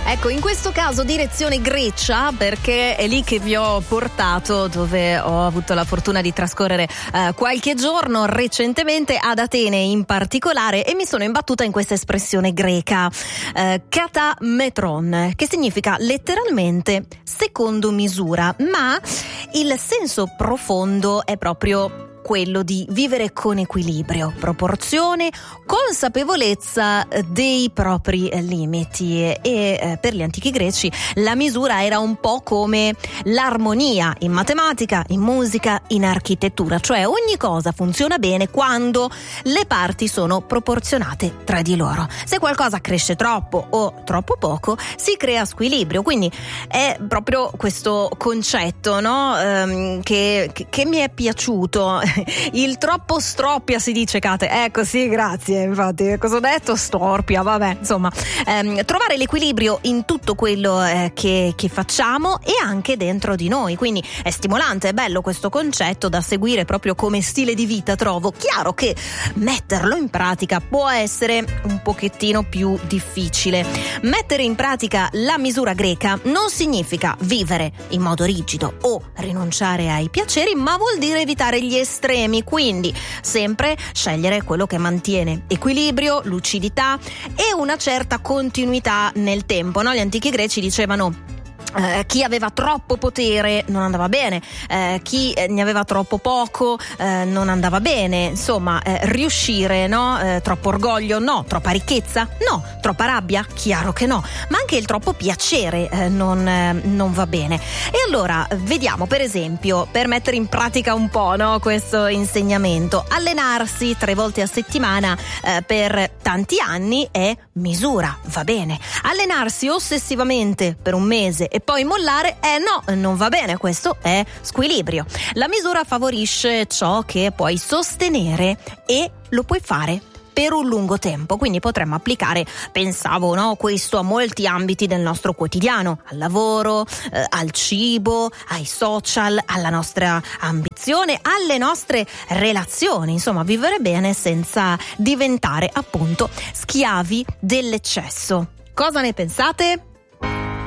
Ecco, in questo caso direzione Grecia, perché è lì che vi ho portato, dove ho avuto la fortuna di trascorrere qualche giorno recentemente, ad Atene in particolare, e mi sono imbattuta in questa espressione greca, katametron, che significa letteralmente secondo misura, ma il senso profondo è proprio quello di vivere con equilibrio, proporzione, consapevolezza dei propri limiti, e per gli antichi greci la misura era un po' come l'armonia in matematica, in musica, in architettura, cioè ogni cosa funziona bene quando le parti sono proporzionate tra di loro. Se qualcosa cresce troppo o troppo poco, si crea squilibrio, quindi è proprio questo concetto, no? Che mi è piaciuto. Il troppo stroppia, si dice, Kate. Ecco, sì, grazie. Infatti, cosa ho detto? Storpia, vabbè, insomma. Trovare l'equilibrio in tutto quello che facciamo e anche dentro di noi. Quindi è stimolante, è bello questo concetto da seguire proprio come stile di vita, trovo. Chiaro che metterlo in pratica può essere un pochettino più difficile. Mettere in pratica la misura greca non significa vivere in modo rigido o rinunciare ai piaceri, ma vuol dire evitare gli estremi, quindi sempre scegliere quello che mantiene equilibrio, lucidità e una certa continuità nel tempo, no? Gli antichi greci dicevano chi aveva troppo potere non andava bene, chi ne aveva troppo poco non andava bene, insomma riuscire, no? Troppo orgoglio no, troppa ricchezza no, troppa rabbia chiaro che no, ma anche il troppo piacere non va bene. E allora vediamo, per esempio, per mettere in pratica un po', no, questo insegnamento, allenarsi 3 volte a settimana per tanti anni è misura, va bene. Allenarsi ossessivamente per un mese e poi mollare, no, non va bene, questo è squilibrio. La misura favorisce ciò che puoi sostenere e lo puoi fare per un lungo tempo, quindi potremmo applicare, pensavo, no, questo a molti ambiti del nostro quotidiano, al lavoro, al cibo, ai social, alla nostra ambizione, alle nostre relazioni, insomma vivere bene senza diventare appunto schiavi dell'eccesso. Cosa ne pensate?